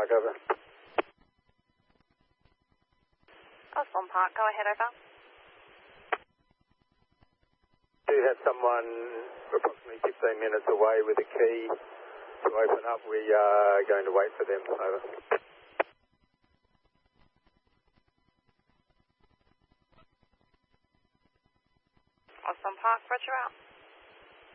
Park, over. Osborne Park, go ahead, over. Do have someone approximately 15 minutes away with a key to open up. We are going to wait for them, over. Osborne Park, roger out.